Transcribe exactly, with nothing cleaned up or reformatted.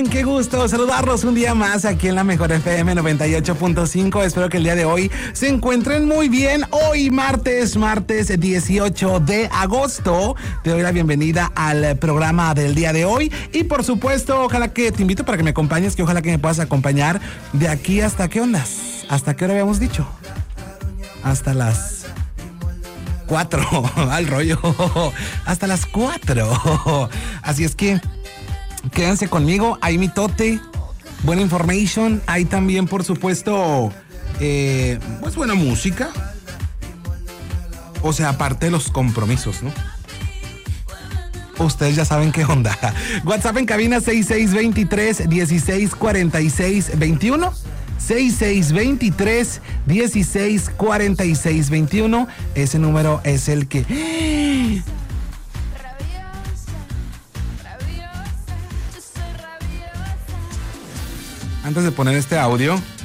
están? Qué gusto saludarlos un día más aquí en la Mejor F M noventa y ocho punto cinco. Espero que el día de hoy se encuentren muy bien. Hoy martes, martes dieciocho de agosto. Te doy la bienvenida al programa del día de hoy. Y por supuesto, ojalá que te invito para que me acompañes, que ojalá que me puedas acompañar de aquí hasta qué ondas. ¿Hasta qué hora habíamos dicho? Hasta las cuatro. Al rollo. Hasta las cuatro. Así es que quédense conmigo, hay mitote, buena information, hay también, por supuesto, eh, pues buena música. O sea, aparte de los compromisos, ¿no? Ustedes ya saben qué onda. WhatsApp en cabina seis seis dos tres, uno seis cuatro seis dos uno. seis seis dos tres, uno seis cuatro seis dos uno. Ese número es el que... Antes de poner este audio,